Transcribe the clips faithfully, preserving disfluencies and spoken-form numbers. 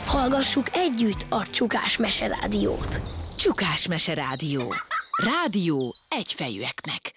Hallgassuk együtt a Csukás Mese Rádiót. Csukás Mese Rádió. Rádió egyfejűeknek.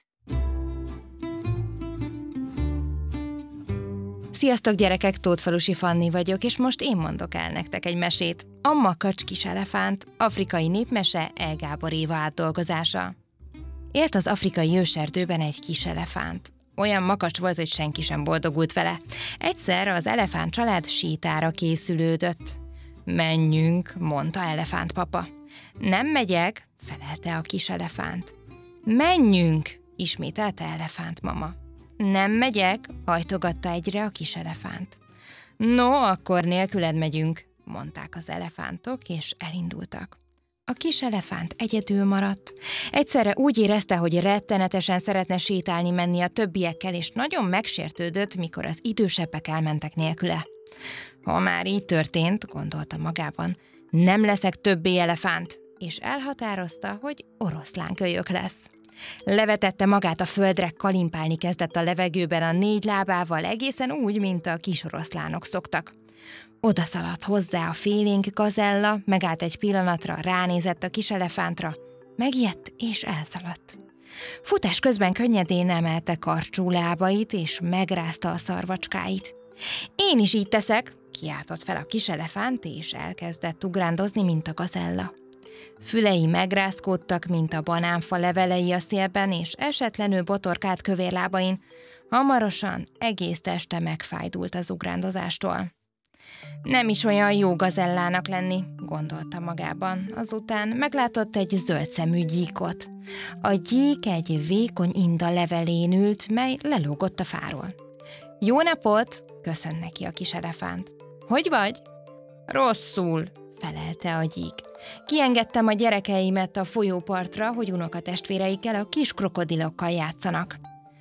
Sziasztok gyerekek, Tótfalusi Fanni vagyok, és most én mondok el nektek egy mesét. A Makacs kis elefánt, afrikai népmese E. Gábor Éva átdolgozása. Élt az afrikai őserdőben egy kis elefánt. Olyan makacs volt, hogy senki sem boldogult vele. Egyszer az elefánt család sétára készülődött. Menjünk, mondta elefántpapa. Nem megyek, felelte a kis elefánt. Menjünk, ismételte elefántmama. Nem megyek, hajtogatta egyre a kis elefánt. No, akkor nélküled megyünk, mondták az elefántok, és elindultak. A kis elefánt egyedül maradt. Egyszerre úgy érezte, hogy rettenetesen szeretne sétálni menni a többiekkel, és nagyon megsértődött, mikor az idősebbek elmentek nélküle. Ha már így történt, gondolta magában, nem leszek többé elefánt, és elhatározta, hogy oroszlánkölyök lesz. Levetette magát a földre, kalimpálni kezdett a levegőben a négy lábával, egészen úgy, mint a kis oroszlánok szoktak. Oda szaladt hozzá a félénk gazella, megállt egy pillanatra, ránézett a kis elefántra, megijedt és elszaladt. Futás közben könnyedén emelte karcsú lábait, és megrázta a szarvacskáit. Én is így teszek, kiáltott fel a kis elefánt, és elkezdett ugrándozni, mint a gazella. Fülei megrázkódtak, mint a banánfa levelei a szélben, és esetlenül botorkált kövér lábain. Hamarosan egész teste megfájdult az ugrándozástól. Nem is olyan jó gazellának lenni, gondolta magában. Azután meglátott egy zöld szemű gyíkot. A gyík egy vékony inda levelén ült, mely lelógott a fáról. Jó napot, köszönt neki a kis elefánt. Hogy vagy? Rosszul, felelte a gyík. Kiengedtem a gyerekeimet a folyópartra, hogy unokatestvéreikkel, a kis krokodilokkal játszanak.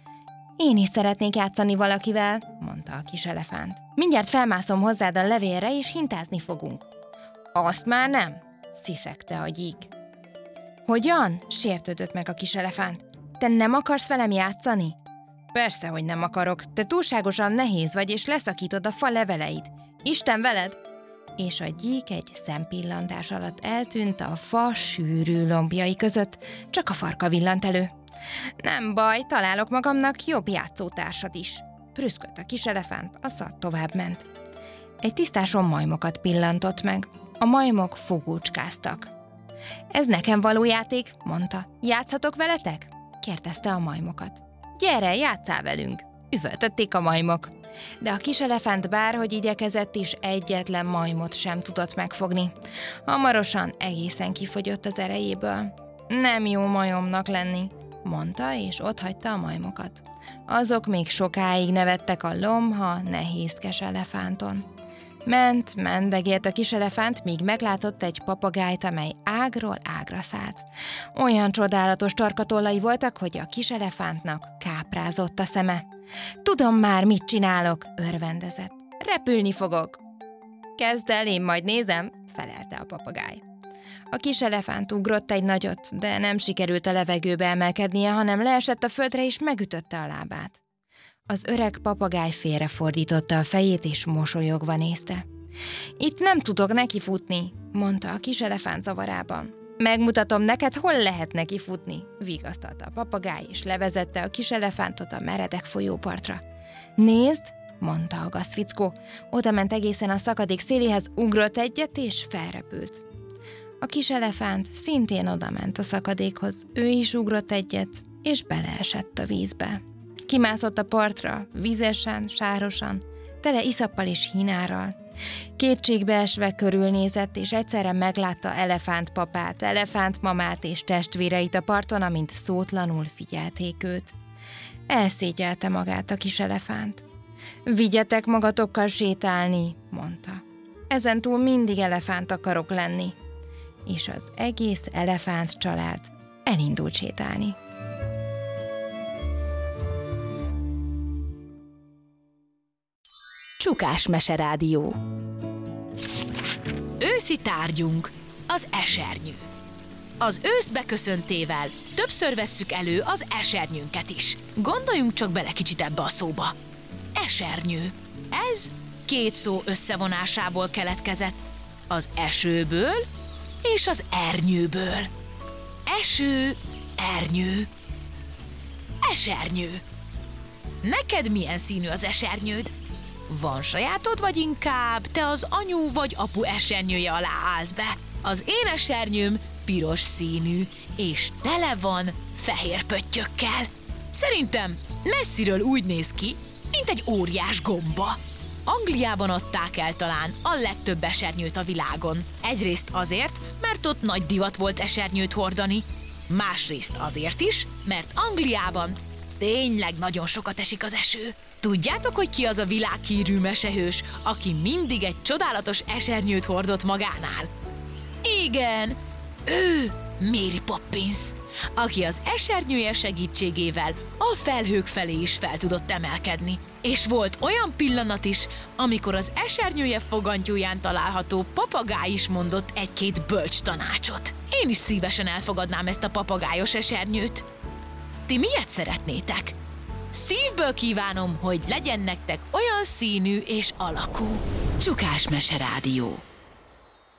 Én is szeretnék játszani valakivel, mondta a kis elefánt. Mindjárt felmászom hozzád a levélre, és hintázni fogunk. Azt már nem, sziszegte a gyík. Hogyan? Sértődött meg a kis elefánt. Te nem akarsz velem játszani? Persze, hogy nem akarok. Te túlságosan nehéz vagy, és leszakítod a fa leveleit. Isten veled! És a gyík egy szempillantás alatt eltűnt a fa sűrű lombjai között, csak a farka villant elő. Nem baj, találok magamnak jobb játszótársat is. Prüszkölt a kis elefánt, a szat tovább ment. Egy tisztáson majmokat pillantott meg. A majmok fogócskáztak. Ez nekem való játék, mondta. Játszhatok veletek? Kérdezte a majmokat. Gyere, játsszál velünk! Üvöltötték a majmok. De a kis elefánt bárhogy igyekezett is, egyetlen majmot sem tudott megfogni. Hamarosan egészen kifogyott az erejéből. Nem jó majomnak lenni, mondta, és otthagyta a majmokat. Azok még sokáig nevettek a lomha, nehézkes elefánton. Ment, mendegélt a kis elefánt, míg meglátott egy papagájt, amely ágról ágra szállt. Olyan csodálatos tarkatollai voltak, hogy a kis elefántnak káprázott a szeme. Tudom már, mit csinálok, örvendezett. Repülni fogok. Kezd el, én majd nézem, felelte a papagáj. A kis elefánt ugrott egy nagyot, de nem sikerült a levegőbe emelkednie, hanem leesett a földre és megütötte a lábát. Az öreg papagáj félrefordította a fejét, és mosolyogva nézte. Itt nem tudok nekifutni, mondta a kis elefánt zavarában. Megmutatom neked, hol lehet nekifutni, vigasztalta a papagáj, és levezette a kis elefántot a meredek folyópartra. Nézd, mondta a gazfickó. Oda ment egészen a szakadék széléhez, ugrott egyet, és felrepült. A kis elefánt szintén odament a szakadékhoz. Ő is ugrott egyet, és beleesett a vízbe. Kimászott a partra, vizesen, sárosan, tele iszappal és hínárral. Kétségbeesve körülnézett, és egyszerre meglátta elefántpapát, elefántmamát és testvéreit a parton, amint szótlanul figyelték őt. Elszégyelte magát a kis elefánt. Vigyetek magatokkal sétálni, mondta. Ezentúl mindig elefánt akarok lenni. És az egész elefánt család elindult sétálni. Csukás Mese Rádió. Őszi tárgyunk az esernyő. Az ősz beköszöntével többször vesszük elő az esernyőnket is. Gondoljunk csak bele kicsit ebbe a szóba. Esernyő. Ez két szó összevonásából keletkezett. az esőből és az ernyőből. Eső, ernyő, esernyő. Neked milyen színű az esernyőd? Van sajátod, vagy inkább te az anyu vagy apu esernyője alá állsz be? Az én esernyőm piros színű, és tele van fehér pöttyökkel. Szerintem messziről úgy néz ki, mint egy óriás gomba. Angliában adták el talán a legtöbb esernyőt a világon. Egyrészt azért, mert ott nagy divat volt esernyőt hordani, másrészt azért is, mert Angliában tényleg nagyon sokat esik az eső. Tudjátok, hogy ki az a világhírű mesehős, aki mindig egy csodálatos esernyőt hordott magánál? Igen, ő Mary Poppins, aki az esernyője segítségével a felhők felé is fel tudott emelkedni. És volt olyan pillanat is, amikor az esernyője fogantyúján található papagáj is mondott egy-két bölcs tanácsot. Én is szívesen elfogadnám ezt a papagájos esernyőt. Ti miért szeretnétek? Szívből kívánom, hogy legyen nektek olyan színű és alakú. Csukás Mese Rádió.